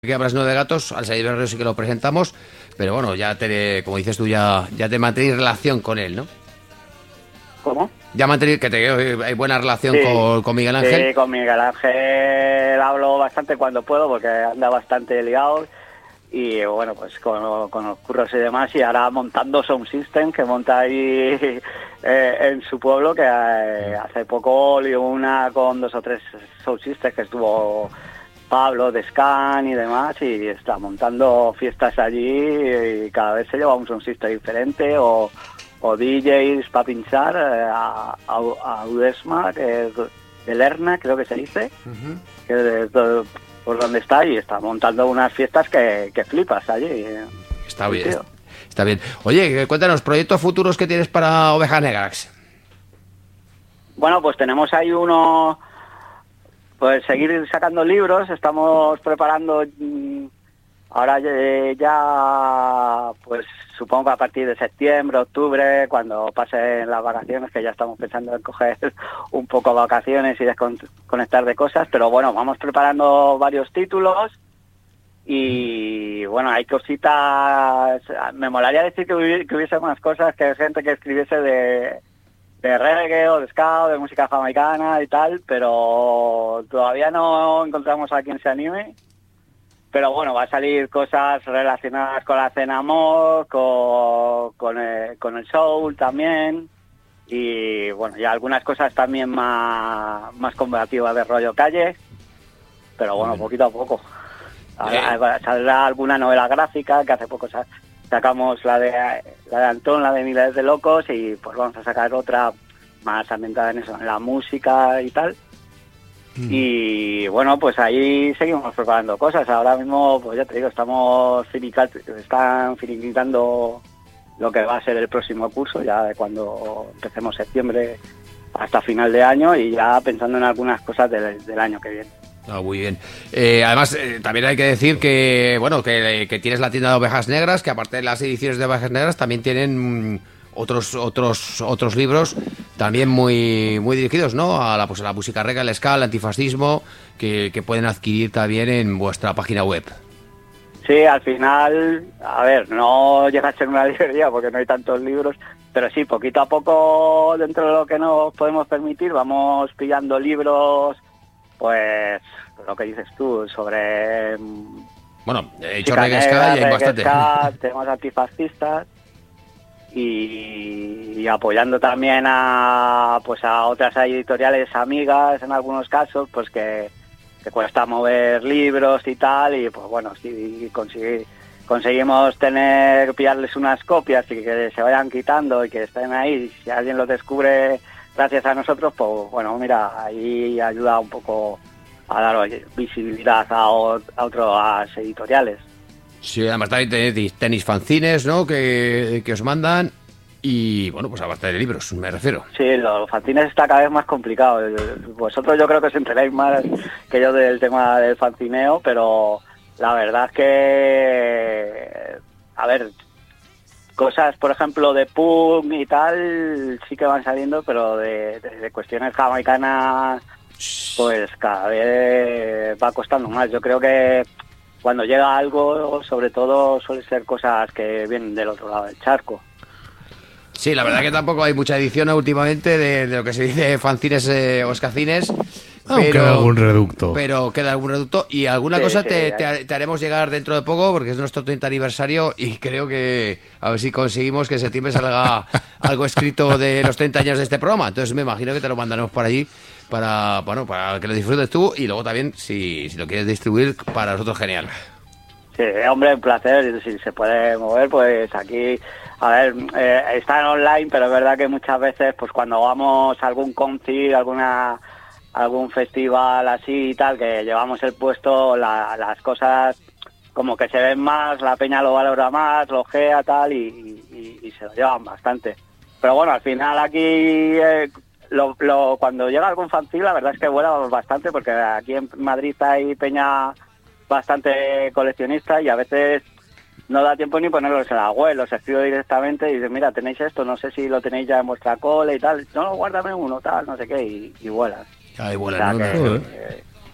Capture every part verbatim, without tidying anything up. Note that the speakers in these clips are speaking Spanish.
que hablas no de gatos, al salir Berrio sí que lo presentamos, pero bueno, ya te, como dices tú, ya, ya te mantenéis relación con él, ¿no? ¿Cómo? Ya mantenéis, que te, hay buena relación Sí, con, con Miguel Ángel. Sí, con Miguel Ángel hablo bastante cuando puedo porque anda bastante liado y bueno, pues con, con los curros y demás, y ahora montando Sound System, que monta ahí eh, en su pueblo, que eh, hace poco lió una con dos o tres Sound Systems que estuvo Pablo de Scan y demás, y está montando fiestas allí y cada vez se lleva un Sound System diferente o, o D Js para pinchar eh, a, a, a Udesma, que es de Lerna, creo que se dice, uh-huh. que es de, por donde está, y está montando unas fiestas que, que flipas allí. Está bien, tío. Está bien. Oye, cuéntanos, proyectos futuros que tienes para Ovejas Negras. Bueno, pues tenemos ahí uno... Pues seguir sacando libros, estamos preparando ahora ya, pues supongo que a partir de septiembre, octubre, cuando pasen las vacaciones, que ya estamos pensando en coger un poco vacaciones y desconectar de cosas, pero bueno, vamos preparando varios títulos y bueno, hay cositas, me molaría decir que, hubi- que hubiese más cosas, que hay gente que escribiese de... de reggae o de ska o de música jamaicana y tal, pero todavía no encontramos a quien se anime. Pero bueno, va a salir cosas relacionadas con la cena amor, con, con, el, con el soul también, y bueno, y algunas cosas también más, más combativas de rollo calle, pero bueno, poquito a poco. Ahora, saldrá alguna novela gráfica, que hace poco sa- sacamos la de la de Antón, la de Miles de Locos, y pues vamos a sacar otra más ambientada en eso, en la música y tal. Mm. Y bueno, pues ahí seguimos preparando cosas. Ahora mismo, pues ya te digo, estamos finicat- están finiquitando lo que va a ser el próximo curso, ya de cuando empecemos septiembre hasta final de año, y ya pensando en algunas cosas del, del año que viene. Ah, muy bien. Eh, además, eh, también hay que decir que, bueno, que, que tienes la tienda de Ovejas Negras, que aparte de las ediciones de Ovejas Negras también tienen mm, otros otros otros libros también muy muy dirigidos, ¿no? A la, pues, a la música reggae, el ska, el antifascismo, que, que pueden adquirir también en vuestra página web. Sí, al final, a ver, no llega a ser una librería porque no hay tantos libros, pero sí, poquito a poco, dentro de lo que nos podemos permitir, vamos pillando libros. Pues lo que dices tú sobre... Bueno, he hecho reggae ska y hay bastante. Ska, temas antifascistas y, y apoyando también a pues a otras editoriales amigas en algunos casos, pues que, que cuesta mover libros y tal, y pues bueno, si consigue, conseguimos tener, pillarles unas copias y que se vayan quitando y que estén ahí, si alguien los descubre gracias a nosotros, pues bueno, mira, ahí ayuda un poco a dar visibilidad a, a otras editoriales. Sí, además también tenéis tenis fanzines, ¿no? Que, que os mandan, y bueno, pues aparte de libros, me refiero. Sí, los fanzines está cada vez más complicado. Vosotros yo creo que os enteráis más que yo del tema del fanzineo, pero la verdad es que, a ver, cosas, por ejemplo, de punk y tal, sí que van saliendo, pero de, de, de cuestiones jamaicanas, pues cada vez va costando más. Yo creo que cuando llega algo, sobre todo, suele ser cosas que vienen del otro lado del charco. Sí, la verdad que tampoco hay mucha edición últimamente de, de lo que se dice fanzines eh, o escacines. Aunque queda algún reducto. Pero queda algún reducto. Y alguna sí, cosa sí, te, te, te haremos llegar dentro de poco, porque es nuestro treinta aniversario, y creo que a ver si conseguimos que en septiembre salga algo escrito de los treinta años de este programa. Entonces me imagino que te lo mandaremos por allí para, bueno, para que lo disfrutes tú, y luego también, si, si lo quieres distribuir, para nosotros, genial. Sí, hombre, un placer. Si se puede mover, pues aquí... A ver, eh, están online, pero es verdad que muchas veces, pues cuando vamos a algún concert, alguna... algún festival así y tal, que llevamos el puesto, la, las cosas como que se ven más, la peña lo valora más, lo gea tal, y, y, y se lo llevan bastante. Pero bueno, al final aquí, eh, lo, lo, cuando llega algún fanzine, la verdad es que vuela bastante, porque aquí en Madrid hay peña bastante coleccionista y a veces no da tiempo ni ponerlos en la web, los escribo directamente y dicen, mira, tenéis esto, no sé si lo tenéis ya en vuestra cole y tal, no, guárdame uno, tal, no sé qué, y, y vuelan. Ay, o bueno, sea no, que, no, eh,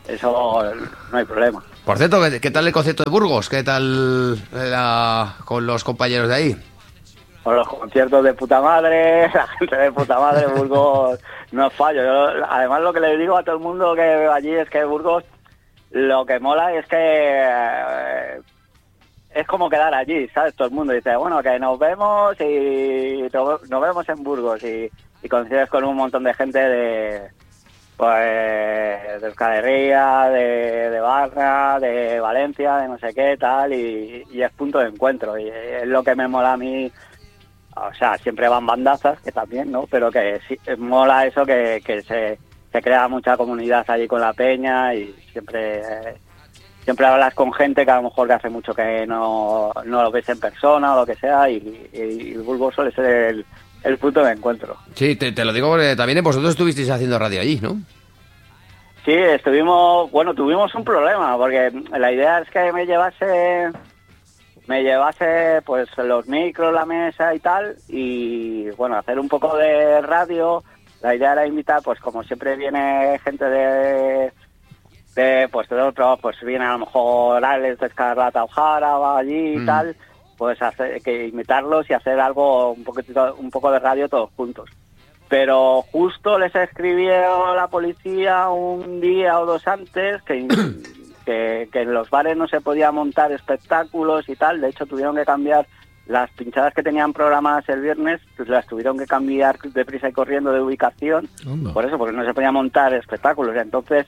eso no hay problema. Por cierto, ¿qué, qué tal el concierto de Burgos? ¿Qué tal la, con los compañeros de ahí? Con los conciertos de puta madre, la gente de puta madre, Burgos no es fallo. Yo, además, lo que le digo a todo el mundo que veo allí es que Burgos, lo que mola es que eh, es como quedar allí, ¿sabes? Todo el mundo dice, bueno, que nos vemos y to- nos vemos en Burgos y, y coincides con un montón de gente de, pues, de Euskal Herria, de, de Barra, de Valencia, de no sé qué, tal, y, y es punto de encuentro. Y es lo que me mola a mí. O sea, siempre van bandazas, que también, ¿no? Pero que sí, mola eso, que, que se, se crea mucha comunidad allí con la peña y siempre eh, siempre hablas con gente que a lo mejor que hace mucho que no, no lo ves en persona o lo que sea, y, y, y Burgos suele ser el, el punto de encuentro. Sí, te, te lo digo porque también vosotros estuvisteis haciendo radio allí, ¿no? Sí, estuvimos, bueno, tuvimos un problema, porque la idea es que me llevase... me llevase pues los micros, la mesa y tal, y bueno, hacer un poco de radio. La idea era invitar, pues como siempre viene gente de, de pues de otro, pues viene a lo mejor Alex de Escarlata Ojara, va allí y mm. tal, pues hacer, que invitarlos y hacer algo, un poquito, un poco de radio todos juntos. Pero justo les escribió la policía un día o dos antes que... Que, que en los bares no se podía montar espectáculos y tal. De hecho, tuvieron que cambiar las pinchadas que tenían programadas el viernes, pues las tuvieron que cambiar deprisa y corriendo de ubicación. Onda. Por eso, porque no se podía montar espectáculos. Entonces,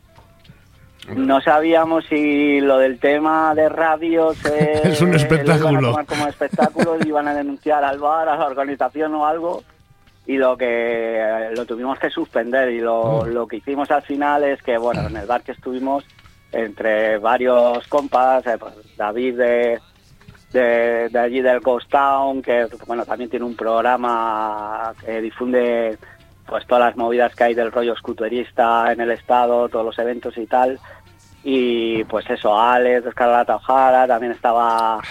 no sabíamos si lo del tema de radio se, es un espectáculo. Lo iban a tomar como espectáculo y iban a denunciar al bar, a la organización o algo. Y lo que lo tuvimos que suspender. Y lo, oh. lo que hicimos al final es que, bueno, en el bar que estuvimos, entre varios compas, eh, pues David de, de, de allí del Ghost Town, que bueno, también tiene un programa que difunde pues todas las movidas que hay del rollo scooterista en el estado, todos los eventos y tal, y pues eso, Alex de Escarlata Ojara, también estaba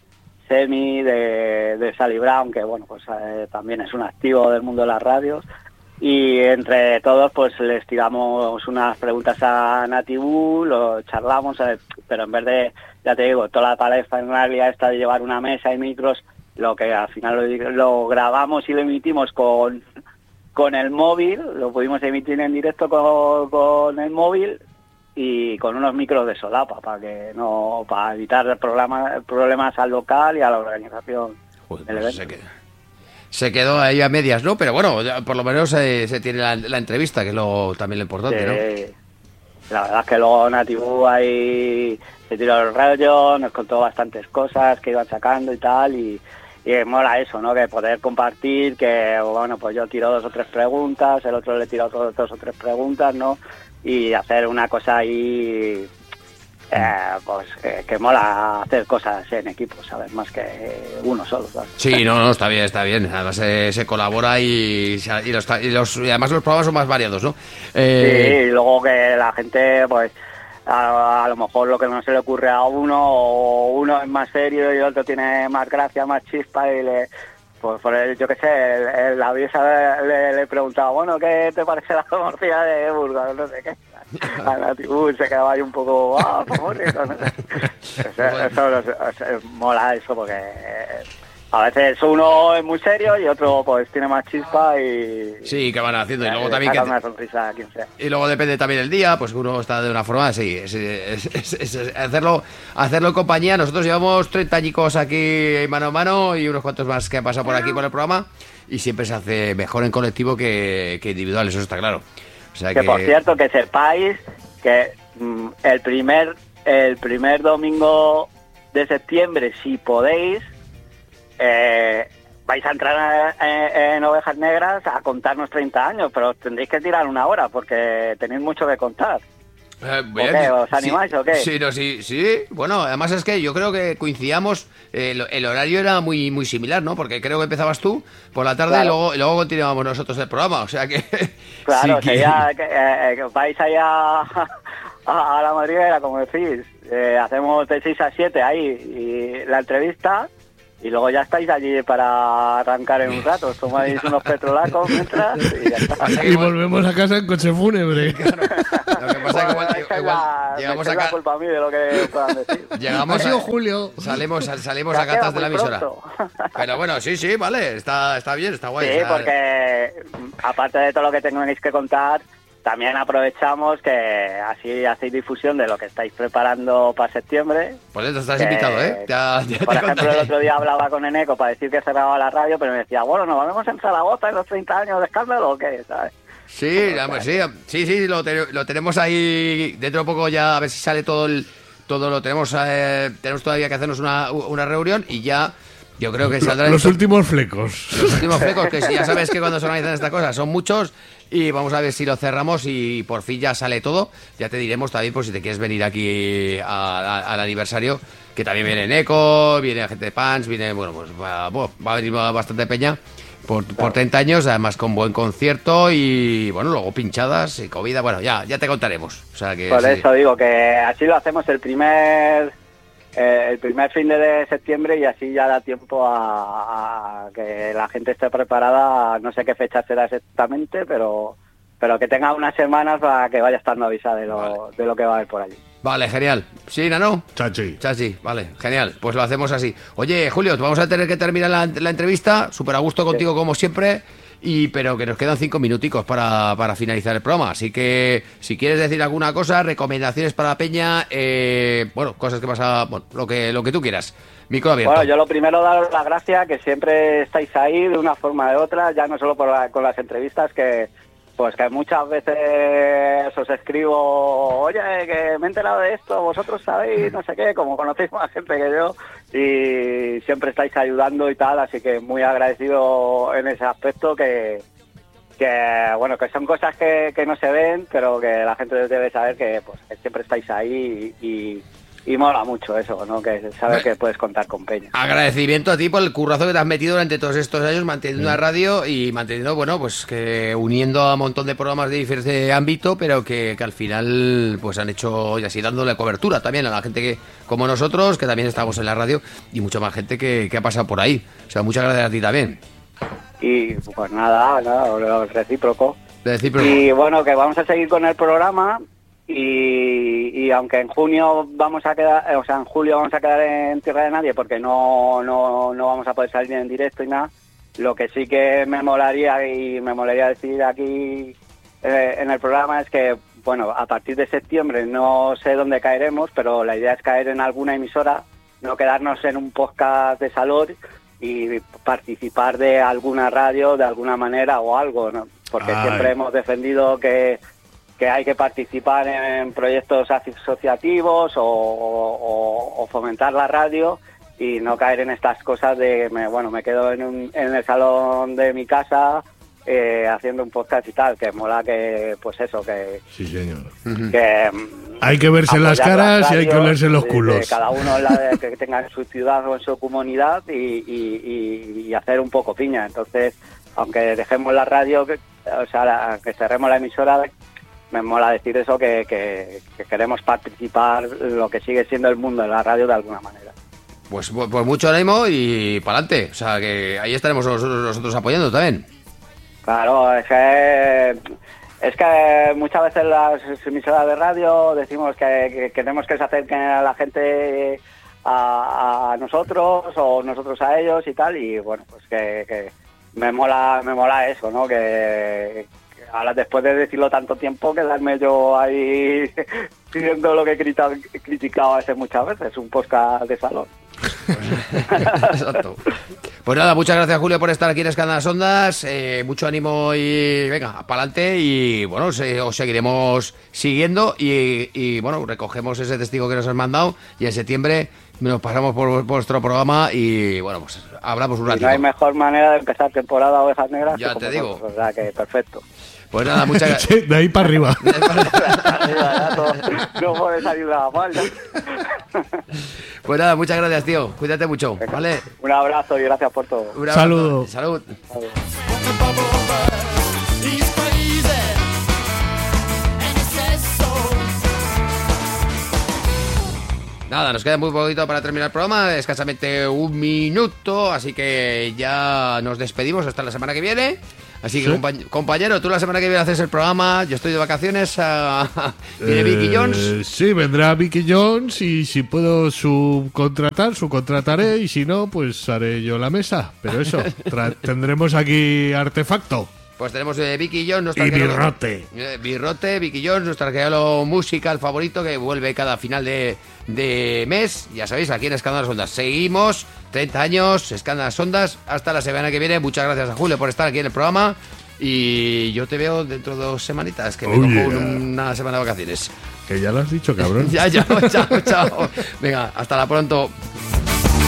Semi de, de Sally Brown, que bueno, pues eh, también es un activo del mundo de las radios. Y entre todos pues les tiramos unas preguntas a Natibu, lo charlamos, eh, pero en vez de, ya te digo, toda la parafernalia esta de llevar una mesa y micros, lo que al final lo, lo grabamos y lo emitimos con, con el móvil, lo pudimos emitir en directo con, con el móvil y con unos micros de solapa para que no para evitar problemas, problemas al local y a la organización Joder, del pues evento. Se, quedó, se quedó ahí a medias, ¿no? Pero bueno, por lo menos se, se tiene la, la entrevista, que es lo, también lo importante, sí, ¿no? La verdad es que luego Natibu ahí se tiró el rollo, nos contó bastantes cosas que iban sacando y tal, y, y mola eso, ¿no? Que poder compartir, que bueno, pues yo tiro dos o tres preguntas, el otro le tira dos, dos o tres preguntas, ¿no? Y hacer una cosa ahí, eh, pues eh, que mola hacer cosas en equipo, ¿sabes? Más que uno solo, ¿sabes? Sí, no, no, está bien, está bien. Además eh, se colabora y, y, los, y, los, y además los programas son más variados, ¿no? Eh... Sí, y luego que la gente, pues, a, a lo mejor lo que no se le ocurre a uno, o uno es más serio y el otro tiene más gracia, más chispa y le... Pues por el, yo qué sé, el, el, la vieja le, le preguntaba, bueno, ¿qué te parece la morcilla de Burgos? No sé qué. A Natibu se quedaba ahí un poco, ah, por eso, no sé. Eso, eso, eso, eso, mola eso porque a veces uno es muy serio y otro pues tiene más chispa y... Sí, que van haciendo y luego también que... una sonrisa a quien sea. Y luego depende también del día, pues uno está de una forma, sí, es, es, es, es, es hacerlo, hacerlo en compañía. Nosotros llevamos treinta añicos aquí mano a mano y unos cuantos más que han pasado por aquí por el programa y siempre se hace mejor en colectivo que, que individual, eso está claro. O sea que, que por cierto, que sepáis que mmm, el primer el primer domingo de septiembre, si podéis, eh, vais a entrar en, en Ovejas Negras a contarnos treinta años, pero tendréis que tirar una hora porque tenéis mucho que contar. Eh, ¿O qué? ¿Os animáis sí, o qué? Sí, no, sí, sí. Bueno, además es que yo creo que coincidíamos, eh, el, el horario era muy muy similar, ¿no? Porque creo que empezabas tú por la tarde, claro, y luego y luego continuábamos nosotros el programa, o sea que... Claro, sí, sería que, eh, que vais allá a, a la madriguera, como decís, eh, hacemos de seis a siete ahí y la entrevista... Y luego ya estáis allí para arrancar en un rato. Os tomáis unos petrolacos mientras y ya está. Y volvemos a casa en coche fúnebre. Claro. Lo que pasa bueno, es que igual, igual la, llegamos me a la ca- culpa a mí de lo que puedan decir. llegamos Ha sido a, Julio. salimos, salimos Ya a gatas queda de la muy emisora. pronto. Pero bueno, sí, sí, vale, está, está bien, está guay. Sí, o sea, porque aparte de todo lo que tenéis que contar, también aprovechamos que así hacéis difusión de lo que estáis preparando para septiembre. Pues eso, estás que, invitado, ¿eh? Ya, ya por te ejemplo, contaré. el otro día hablaba con Eneco para decir que cerraba la radio, pero me decía, bueno, ¿nos vemos en Zaragoza en los treinta años de escándalo o qué? ¿Sabes? Sí, ya, pues sí, sí, sí, lo, te- lo tenemos ahí dentro de poco ya, a ver si sale todo el, todo lo tenemos, eh, tenemos todavía que hacernos una, una reunión y ya, yo creo que saldrá Los esto- últimos flecos. los últimos flecos, que sí, ya sabes que cuando se organizan estas cosas son muchos y vamos a ver si lo cerramos y por fin ya sale todo, ya te diremos también por si te quieres venir aquí a- a- al aniversario, que también viene Neco, viene gente de Pans, viene, bueno, pues va, bueno, va a venir bastante peña. Por, por treinta años, además con buen concierto y bueno, luego pinchadas y comida, bueno, ya ya te contaremos. O sea que Por sí. eso digo que así lo hacemos el primer eh, el primer fin de septiembre y así ya da tiempo a, a que la gente esté preparada. No sé qué fecha será exactamente, pero pero que tenga unas semanas para que vaya estando avisada de lo, Vale. de lo que va a haber por allí. Vale, genial. Sí, Nano. Chachi. Chachi, vale, genial. Pues lo hacemos así. Oye, Julio, vamos a tener que terminar la, la entrevista. Súper a gusto contigo como siempre. Y pero que nos quedan cinco minuticos para, para finalizar el programa. Así que si quieres decir alguna cosa, recomendaciones para la peña, eh, bueno, cosas que pasa, bueno, lo que lo que tú quieras. Micro abierto. Bueno, yo lo primero daros las gracias que siempre estáis ahí de una forma o de otra, ya no solo por la- con las entrevistas, que pues que muchas veces os escribo, oye, que me he enterado de esto, vosotros sabéis, no sé qué, como conocéis más gente que yo, y siempre estáis ayudando y tal, así que muy agradecido en ese aspecto, que, que bueno, que son cosas que, que no se ven, pero que la gente debe saber que, pues, que siempre estáis ahí y, y, y mola mucho eso, ¿no? Que sabes que puedes contar con peña. Agradecimiento a ti por el currazo que te has metido durante todos estos años manteniendo una radio y manteniendo, bueno, pues que uniendo a un montón de programas de diferente ámbito, pero que, que al final pues han hecho y así dándole cobertura también a la gente que como nosotros, que también estamos en la radio y mucha más gente que, que ha pasado por ahí. O sea, muchas gracias a ti también. Y pues nada, nada, lo recíproco. De decir, pero- Y bueno, que vamos a seguir con el programa y, y aunque en junio vamos a quedar, eh, o sea, en julio vamos a quedar en Tierra de Nadie porque no, no, no vamos a poder salir en directo y nada, lo que sí que me molaría y me molaría decir aquí eh, en el programa es que, bueno, a partir de septiembre no sé dónde caeremos, pero la idea es caer en alguna emisora, no quedarnos en un podcast de salón y participar de alguna radio de alguna manera o algo, ¿no? Porque Ay. siempre hemos defendido que, que hay que participar en proyectos asociativos o, o- o fomentar la radio y no caer en estas cosas de, me, bueno, me quedo en, un, en el salón de mi casa eh, haciendo un podcast y tal, que mola que, pues eso, que... Sí, señor. que Hay que verse las apoyar caras las y hay que radios, olerse los y culos. que cada uno la de- que tenga en su ciudad o en su comunidad y, y- y- y hacer un poco piña. Entonces, aunque dejemos la radio, que- o sea, la- que cerremos la emisora, me mola decir eso, que, que- que queremos participar lo que sigue siendo el mundo de la radio de alguna manera. Pues, pues mucho ánimo y para adelante. O sea, que ahí estaremos nosotros, nosotros apoyando también. Claro, es que, es que muchas veces las emisoras de radio decimos que, que queremos que se acerquen a la gente a, a nosotros o nosotros a ellos y tal, y bueno, pues que, que me mola me mola eso, ¿no? Que, que ahora después de decirlo tanto tiempo, quedarme yo ahí pidiendo lo que he crita- he criticado hace muchas veces, un podcast de salón. Exacto. Pues nada, muchas gracias Julio por estar aquí en Escándalas las Ondas, eh, mucho ánimo y venga, para adelante y bueno, se, os seguiremos siguiendo y, y bueno, recogemos ese testigo que nos has mandado y en septiembre nos pasamos por, por vuestro programa y bueno, pues hablamos un Y ratito. no hay mejor manera de empezar temporada Ovejas Negras Ya que te como digo. vosotros, o sea que perfecto. Pues nada, muchas gracias. Sí, de ahí para arriba. No puedes ayudar mal. ¿no? Pues nada, muchas gracias, tío. Cuídate mucho, ¿vale? Un abrazo y gracias por todo. Un abrazo. Saludo. Salud. Nada, nos queda muy poquito para terminar el programa, escasamente un minuto, así que ya nos despedimos hasta la semana que viene. Así que, ¿Sí? compañ- compañero, tú la semana que viene haces el programa, yo estoy de vacaciones, ah, viene Eh, Vicky Jones. Sí, vendrá Vicky Jones y si puedo subcontratar, subcontrataré y si no, pues haré yo la mesa. Pero eso, tra- tendremos aquí artefacto. Pues tenemos eh, Vicky Jones, nuestro Y arqueólogo- birrote. Eh, Birrote, Vicky Jones, nuestro arqueólogo musical favorito que vuelve cada final de, de mes. Ya sabéis, aquí en Escándalos Ondas. Seguimos, treinta años, Escándalos Ondas. Hasta la semana que viene. Muchas gracias a Julio por estar aquí en el programa. Y yo te veo dentro de dos semanitas, que me Oh, cojo yeah. un- una semana de vacaciones. Que ya lo has dicho, cabrón. Ya, ya, chao, chao. Venga, hasta la pronto.